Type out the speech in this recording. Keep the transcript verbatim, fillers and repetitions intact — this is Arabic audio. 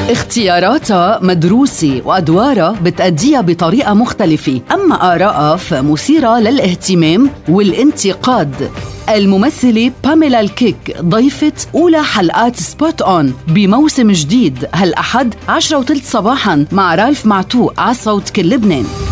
اختياراتها مدروسة وأدوارها بتأديها بطريقة مختلفة، أما آرائها فمثيرة للاهتمام والانتقاد. الممثلة باميلا الكيك ضيفة أولى حلقات سبوت أون بموسم جديد هالأحد عشرة وثلث صباحاً مع رالف معتوق على صوت كل لبنان.